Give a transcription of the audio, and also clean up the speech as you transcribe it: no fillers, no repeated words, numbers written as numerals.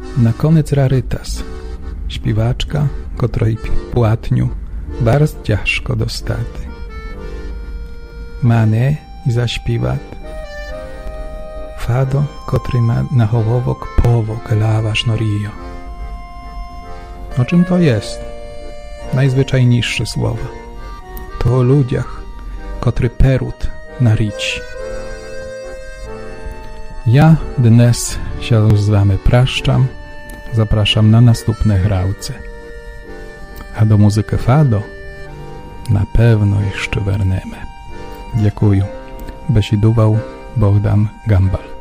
Na koniec rarytas. Śpiewaczka, której płatniu bardzo ciężko dostати. Mane i zaśpiewać. Fado, który ma na hołowok powok lawa sznorio. O czym to jest? Najzwyczajniejsze słowa. To o ludziach, który perut na rici. Ja dnes się z wami praszczam. Zapraszam na następne grałce. A do muzyki fado na pewno jeszcze wernemy. Dziękuję. Besidował Bogdan Gambal.